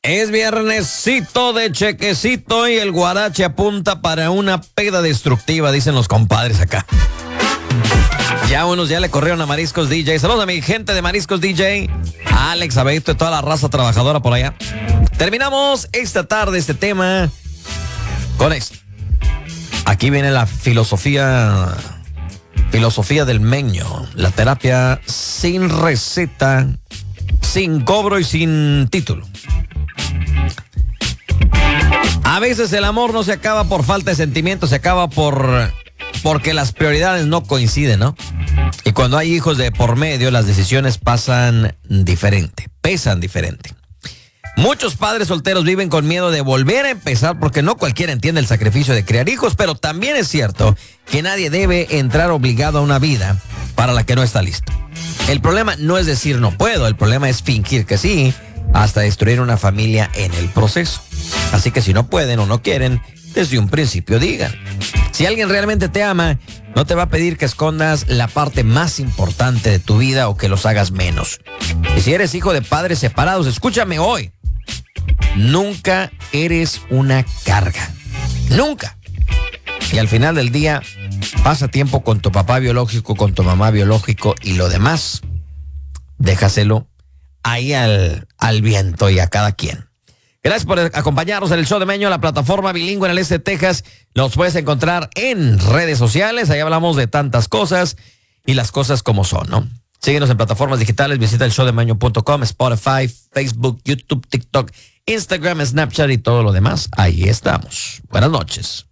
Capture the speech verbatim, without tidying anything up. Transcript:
Es viernesito de chequecito y el guarache apunta para una peda destructiva, dicen los compadres acá. Ya unos ya le corrieron a Mariscos D J. Saludos a mi gente de Mariscos D J, a Alex, a Beto y toda la raza trabajadora por allá. Terminamos esta tarde este tema con esto. Aquí viene la filosofía, filosofía del meño, la terapia sin receta, sin cobro y sin título. A veces el amor no se acaba por falta de sentimientos, se acaba por porque las prioridades no coinciden, ¿no? Y cuando hay hijos de por medio, las decisiones pasan diferente, pesan diferente. Muchos padres solteros viven con miedo de volver a empezar porque no cualquiera entiende el sacrificio de criar hijos, pero también es cierto que nadie debe entrar obligado a una vida para la que no está listo. El problema no es decir no puedo, el problema es fingir que sí, hasta destruir una familia en el proceso. Así que si no pueden o no quieren, desde un principio digan. Si alguien realmente te ama, no te va a pedir que escondas la parte más importante de tu vida o que los hagas menos. Y si eres hijo de padres separados, escúchame hoy. Nunca eres una carga. Nunca. Y al final del día, pasa tiempo con tu papá biológico, con tu mamá biológico y lo demás, déjaselo ahí al, al viento y a cada quien. Gracias por acompañarnos en el show de Meño, la plataforma bilingüe en el este de Texas. Los puedes encontrar en redes sociales. Ahí hablamos de tantas cosas y las cosas como son, ¿no? Síguenos en plataformas digitales. Visita el show de meño punto com, Spotify, Facebook, YouTube, TikTok, Instagram, Snapchat y todo lo demás. Ahí estamos. Buenas noches.